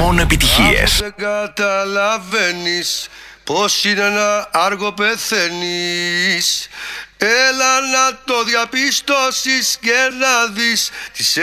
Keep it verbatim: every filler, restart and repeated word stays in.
μόνο επιτυχίες. Δεν καταλαβαίνεις πως είναι να άργο πεθαίνεις. Έλα να το διαπιστώσεις και να δεις τις